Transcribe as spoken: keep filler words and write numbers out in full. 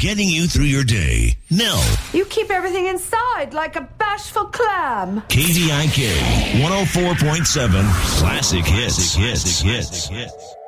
getting you through your day. Nell. You keep everything inside like a bashful clam. K V I K one oh four point seven Classic Hits. Classic Hits. Hits.